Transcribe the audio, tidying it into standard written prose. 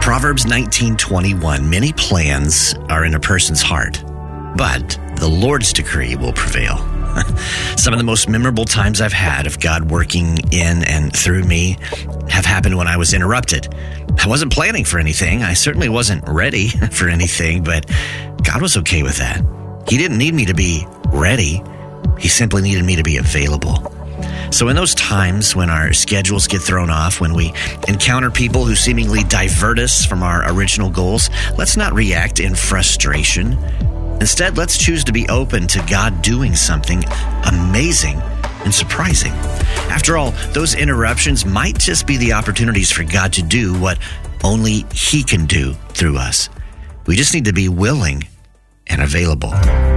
Proverbs 19:21, many plans are in a person's heart, but the Lord's decree will prevail. Some of the most memorable times I've had of God working in and through me have happened when I was interrupted. I wasn't planning for anything. I certainly wasn't ready for anything, but God was okay with that. He didn't need me to be ready. He simply needed me to be available. So in those times when our schedules get thrown off, when we encounter people who seemingly divert us from our original goals, let's not react in frustration. Instead, let's choose to be open to God doing something amazing and surprising. After all, those interruptions might just be the opportunities for God to do what only He can do through us. We just need to be willing and available.